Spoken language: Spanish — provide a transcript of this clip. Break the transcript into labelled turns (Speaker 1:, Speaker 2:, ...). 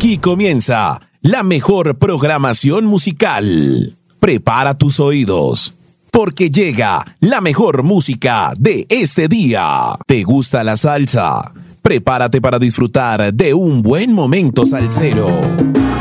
Speaker 1: Aquí comienza la mejor programación musical. Prepara tus oídos, porque llega la mejor música de este día. ¿Te gusta la salsa? Prepárate para disfrutar de un buen momento salsero.